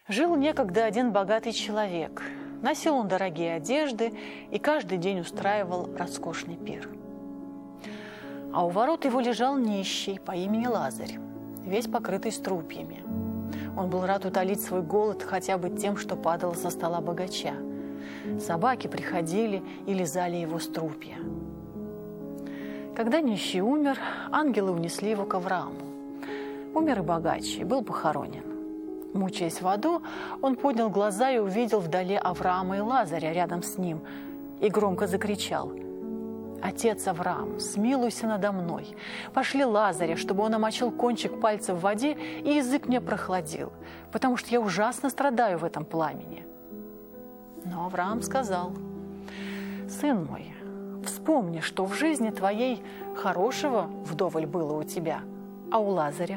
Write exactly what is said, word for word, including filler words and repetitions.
Жил некогда один богатый человек. Носил он дорогие одежды и каждый день устраивал роскошный пир. А у ворот его лежал нищий по имени Лазарь, весь покрытый струпьями. Он был рад утолить свой голод хотя бы тем, что падало со стола богача. Собаки приходили и лизали его струпья. Когда нищий умер, ангелы унесли его к Аврааму. Умер и богач, и был похоронен. Мучаясь в аду, он поднял глаза и увидел вдали Авраама и Лазаря рядом с ним, и громко закричал: «Отец Авраам, смилуйся надо мной. Пошли Лазаря, чтобы он омочил кончик пальца в воде, и язык мне прохладил, потому что я ужасно страдаю в этом пламени». Но Авраам сказал: «Сын мой, вспомни, что в жизни твоей хорошего вдоволь было у тебя, а у Лазаря